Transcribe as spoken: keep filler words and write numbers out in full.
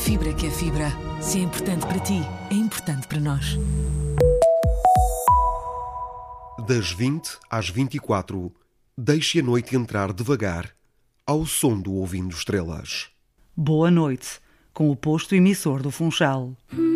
fibra que é fibra. Se é importante para ti, é importante para nós. Das vinte às vinte e quatro, deixe a noite entrar devagar, ao som do Ouvindo Estrelas. Boa noite, com o posto emissor do Funchal.